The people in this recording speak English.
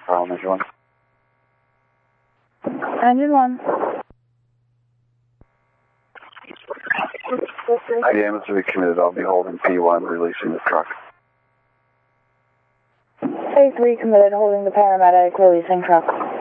File engine 1. Engine 1. IDM is to be committed. I'll be holding P1, releasing the truck. A3 committed, holding the paramedic, releasing truck.